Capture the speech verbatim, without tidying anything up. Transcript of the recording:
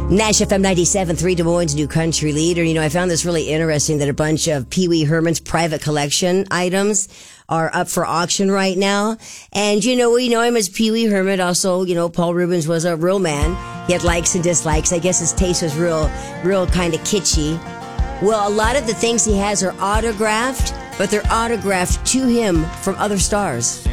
Nash F M ninety-seven point three, Des Moines' new country leader. You know, I found this really interesting that a bunch of Pee Wee Herman's private collection items are up for auction right now. And, you know, we know him as Pee Wee Herman. Also, you know, Paul Reubens was a real man. He had likes and dislikes. I guess his taste was real, real kind of kitschy. Well, a lot of the things he has are autographed, but they're autographed to him from other stars.